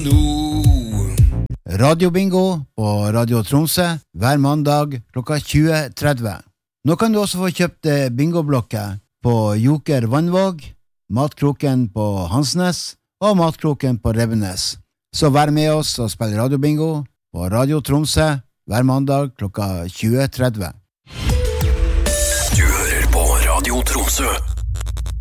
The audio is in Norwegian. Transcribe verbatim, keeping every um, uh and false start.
nå. Radiobingo på Radio Tromsø hver mandag klokka tjue tretti. Nå kan du også få kjøpt bingoblokker på Joker Vannvåg, Matkroken på Hansnes og Matkroken på Revenes. Så vær med oss og spill radiobingo på Radio Tromsø hver mandag klokka tjue tretti. Du hører på Radio Tromsø.